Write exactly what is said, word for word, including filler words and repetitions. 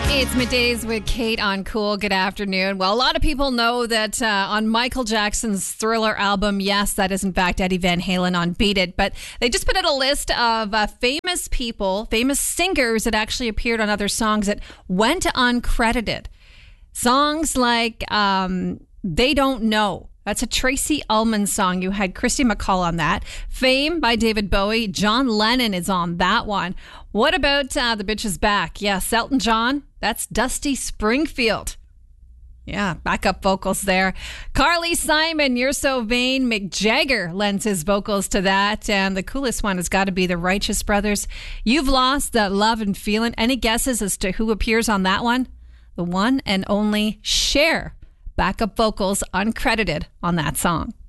It's Middays with Kate on Cool. Good afternoon. Well, a lot of people know that uh, on Michael Jackson's Thriller album, yes, that is in fact Eddie Van Halen on Beat It, but they just put out a list of uh, famous people, famous singers that actually appeared on other songs that went uncredited. Songs like um, They Don't Know. That's a Tracy Ullman song. You had Christy McCall on that. Fame by David Bowie. John Lennon is on that one. What about uh, The Bitch Is Back? Yes, Elton John. That's Dusty Springfield. Yeah, backup vocals there. Carly Simon, You're So Vain. Mick Jagger lends his vocals to that. And the coolest one has got to be the Righteous Brothers. You've Lost That Love and Feeling. Any guesses as to who appears on that one? The one and only Cher. Backup vocals uncredited on that song.